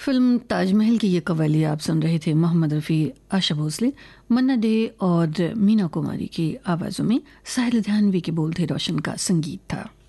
Film Taj Mahal की ये कव्वाली आप सुन रहे थे मोहम्मद रफ़ी, आशा भोसले, मन्ना डे और मीना कुमारी की आवाज़ों में। साहिल ध्यानवी के बोल थे, रोशन का संगीत था।